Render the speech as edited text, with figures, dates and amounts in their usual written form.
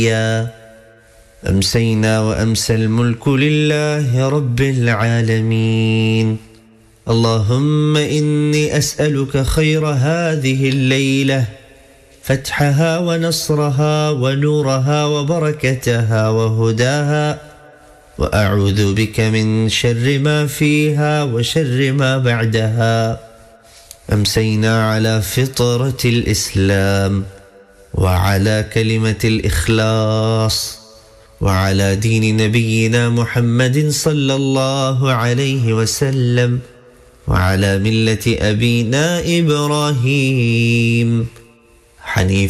أمسينا وأمسى الملك لله رب العالمين. اللهم إني أسألك خير هذه الليلة، فتحها ونصرها ونورها وبركتها وهداها، وأعوذ بك من شر ما فيها وشر ما بعدها. أمسينا على فطرة الإسلام، وعلى كلمة الإخلاص، وعلى دين نبينا محمد صلى الله عليه وسلم، وعلى ملة أبينا إبراهيم حنيفا